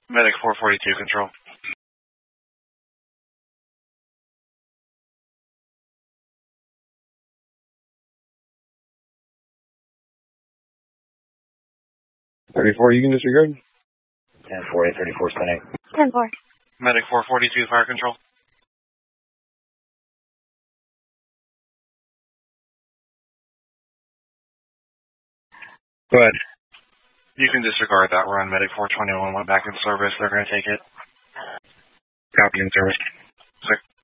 Medic 442, control. You can disregard. 10-4, 834, spinning. 10-4. Medic 442, fire control. Go ahead. You can disregard that. We're on Medic 421, went back in service. They're going to take it. Copy in service.